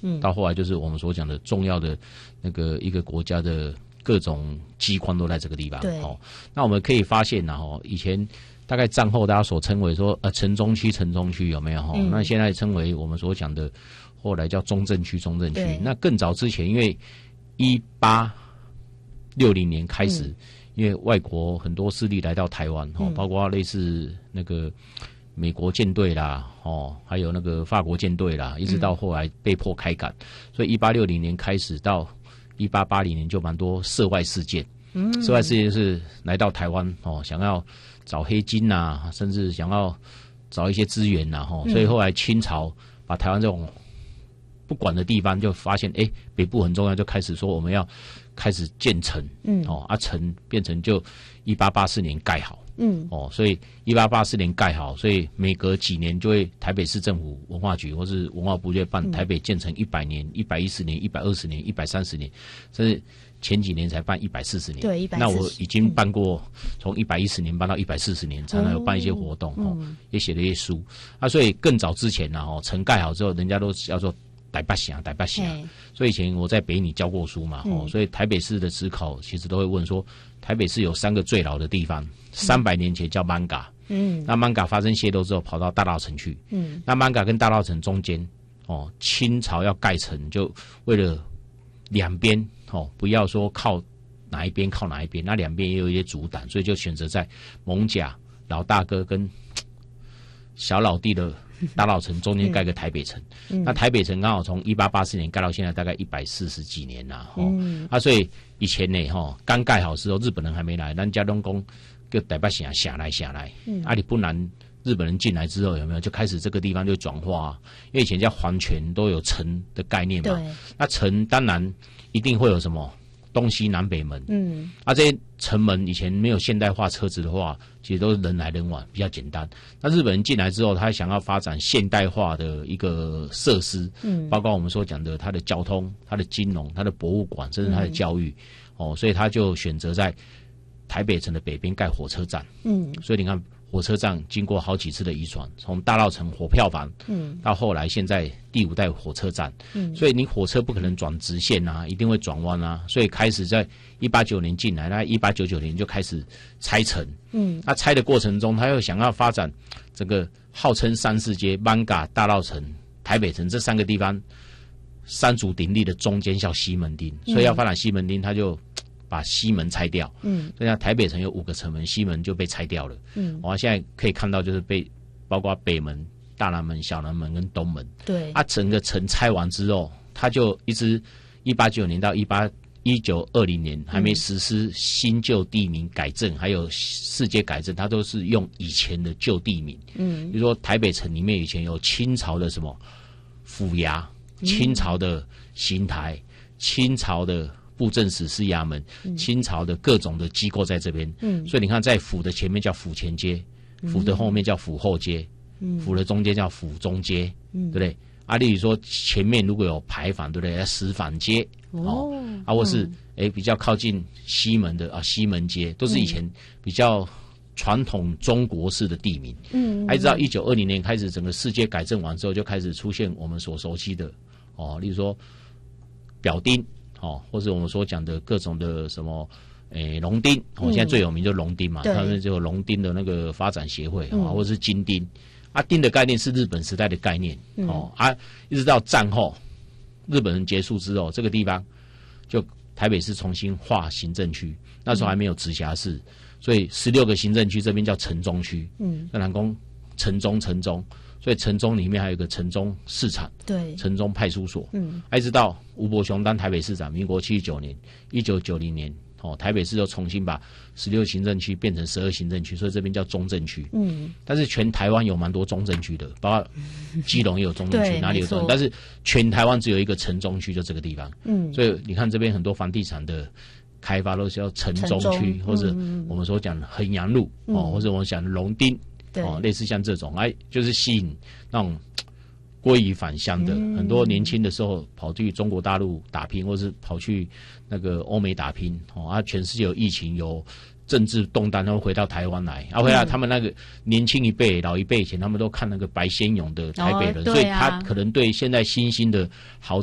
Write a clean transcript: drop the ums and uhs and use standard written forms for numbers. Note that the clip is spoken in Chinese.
到后来就是我们所讲的重要的那个一个国家的各种机关都在这个地方。 对， 那我们可以发现以前大概战后大家所称为说城中区有没有那现在称为我们所讲的后来叫中正区。那更早之前，因为1860年开始，因为外国很多势力来到台湾包括类似那个美国舰队啦，还有那个法国舰队啦，一直到后来被迫开港，所以1860年开始到1880年就蛮多涉外事件。涉外事件是来到台湾想要找黑金啊，甚至想要找一些资源啊，所以后来清朝把台湾这种不管的地方就发现，北部很重要，就开始说我们要开始建城，城变成就1884年盖好。所以1884年盖好，所以每隔几年就会台北市政府文化局或是文化部就会办台北建成100年、110年、120年、130年，甚至前几年才办140年。 对，140。 那我已经办过从110年办到140年，常常有办一些活动，也写了一些书。所以更早之前城盖好之后，人家都叫做台北城。所以以前我在北女教过书嘛，所以台北市的指考其实都会问说，台北市有3个最老的地方，300年前叫艋舺，那艋舺发生械斗之后跑到大稻埕去，那艋舺跟大稻埕中间，清朝要盖城，就为了两边不要说靠哪一边，那两边也有一些阻挡，所以就选择在艋舺老大哥跟小老弟的大稻埕中间盖个台北城。那台北城刚好从1884年盖到现在大概140几年啦，所以以前呢刚盖好时候日本人还没来，咱嘉东宫叫台北城下来，你不然日本人进来之后有没有就开始这个地方就转化，因为以前叫皇权都有城的概念嘛，那城当然一定会有什么东西南北门，这些城门以前没有现代化车子的话，其实都是人来人往，比较简单。那日本人进来之后，他想要发展现代化的一个设施，包括我们所讲的它的交通、它的金融、它的博物馆，甚至它的教育，所以他就选择在台北城的北边盖火车站。所以你看火车站经过好几次的移转，从大稻埕火票房，到后来现在第5代火车站，所以你火车不可能转直线啊，一定会转弯啊，所以开始在189年进来，那1899年就开始拆城，那拆的过程中，他又想要发展这个号称3世界艋舺、大稻埕、台北城这3个地方三足鼎立的中间叫西门町，所以要发展西门町，他就把西门拆掉，所以台北城有5个城门，西门就被拆掉了。现在可以看到就是包括北门、大南门、小南门跟东门。对，整个城拆完之后，他就一直1899年到1920年还没实施新旧地名改正，还有世界改正，他都是用以前的旧地名。比如说台北城里面以前有清朝的什么府衙、清朝的刑台、清朝的布政使司衙门，清朝的各种的机构在这边，所以你看在府的前面叫府前街，府的后面叫府后街，府的中间叫府中街，对不对？例如说前面如果有牌坊，对不对？石坊街，或是比较靠近西门的西门街，都是以前比较传统中国式的地名。一直到1920年开始，整个世界改正完之后，就开始出现我们所熟悉的例如说表町。或是我们所讲的各种的什么，龙町，现在最有名就是龙町嘛，他们就有龙町的那个发展协会，或者是金町，町的概念是日本时代的概念，一直到战后，日本人结束之后，这个地方就台北市重新划行政区，那时候还没有直辖市，所以16个行政区这边叫城中区，那南宫城中。所以城中里面还有一个城中市场，对，城中派出所，一直到吴伯雄当台北市长，民国79年，1990年，台北市又重新把16行政区变成12行政区，所以这边叫中正区。但是全台湾有蛮多中正区的，包括基隆也有中正区，哪里有中正？但是全台湾只有一个城中区，就这个地方。所以你看这边很多房地产的开发都是要城中区，或者我们所讲的衡阳路，或者我们讲的龙町。类似像这种，就是吸引那种归于返乡的很多年轻的时候跑去中国大陆打拼，或是跑去那个欧美打拼，全世界有疫情有政治动荡，他们回到台湾来，回来他们那个年轻一辈、老一辈以前他们都看那个白先勇的台北人，所以他可能对现在新兴的豪